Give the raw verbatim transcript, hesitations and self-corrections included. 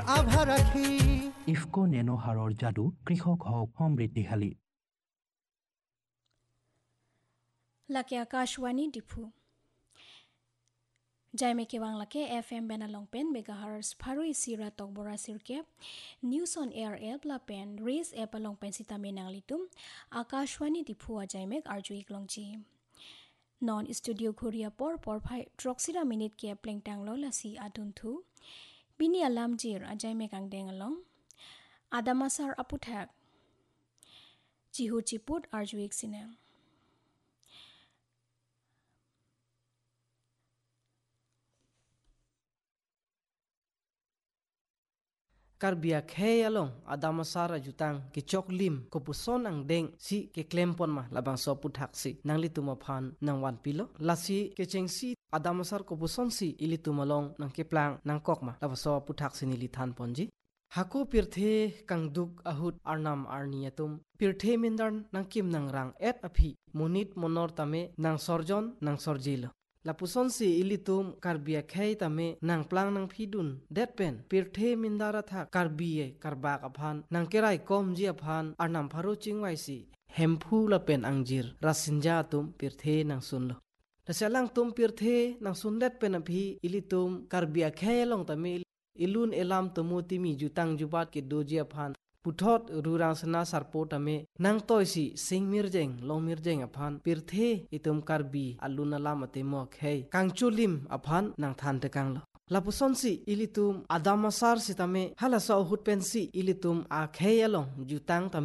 আভা রাখি ইফকো নেনো হাৰৰ যাদু কৃষক হওক সমৃদ্ধিশালী লাকে আকাশবাণী Diphu Jaime ke wang lake F M benalong pen megahertz pharu isira tokbora sirke news on air app la pen raise app along pen sita menang litum akashwani diphua jaime arju iklongji non studio khoria por por phai troxira minute ke pleng tang lo la si adun thu bini alam jir ajaime kang deng along adamasar aputhak jihu chiput arju iksinang Karbia khe along adama sara jutang ke choklim ko puson ang deng si ke klempon ma labang so puthak si nang lituma phan nang wan pilo lasi ke chengsi adama sar ko puson si ilituma long nang ke plang nang kok ma laba so puthak si nili than ponji hako pirthe kang duk ahut arnam arniyatum pirthe mindan nang kim nang rang et aphi monit monor tame nang sorjon nang sorjilo la puson si ilitum karbia khai tame nang plang nang phidun det pen pirthe mindara tha karbiye karbak aphan nang kerai kom ji aphan arnam pharu chingwai si hemphu la pen angjir rasinja tum pirthe nang sunlo la salang tum pirthe nang sundet pen aphi ilitum karbia khai long tame ilun elam tomoti mi jutang jubat ke doji aphan puthot rurang sana sarpo tame nang toisi singmirjeng longmirjeng aphan pirthe itum karbi aluna lamate mo khei kangchulim aphan nang than te kanglo lapuson si ilitum adamasar sitame hala sa hut pensi ilitum a khei along jutang tame